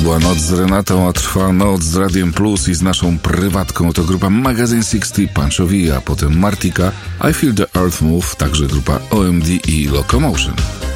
była Noc z Renatą, a trwa Noc z Radiem Plus i z naszą prywatką. To grupa Magazine 60, Panchowi, a potem Martika, I Feel the Earth Move, także grupa OMD i Locomotion.